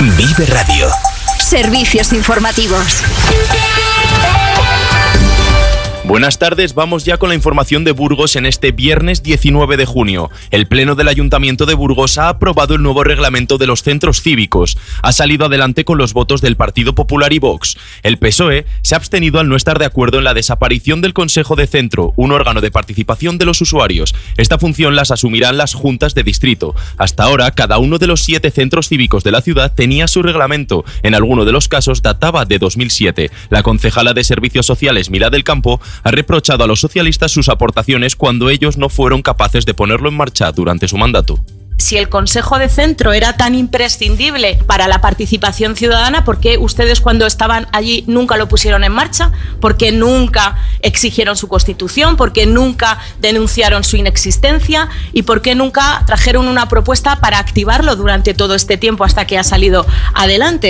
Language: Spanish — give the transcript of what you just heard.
Vive Radio. Servicios informativos. Buenas tardes, vamos ya con la información de Burgos en este viernes 19 de junio. El Pleno del Ayuntamiento de Burgos ha aprobado el nuevo reglamento de los centros cívicos. Ha salido adelante con los votos del Partido Popular y Vox. El PSOE se ha abstenido al no estar de acuerdo en la desaparición del Consejo de Centro, un órgano de participación de los usuarios. Esta función las asumirán las juntas de distrito. Hasta ahora, cada uno de los 7 centros cívicos de la ciudad tenía su reglamento. En alguno de los casos databa de 2007. La concejala de Servicios Sociales, Mira del Campo, ha reprochado a los socialistas sus aportaciones cuando ellos no fueron capaces de ponerlo en marcha durante su mandato. Si el Consejo de Centro era tan imprescindible para la participación ciudadana, ¿por qué ustedes cuando estaban allí nunca lo pusieron en marcha? ¿Por qué nunca exigieron su constitución? ¿Por qué nunca denunciaron su inexistencia? ¿Y por qué nunca trajeron una propuesta para activarlo durante todo este tiempo hasta que ha salido adelante?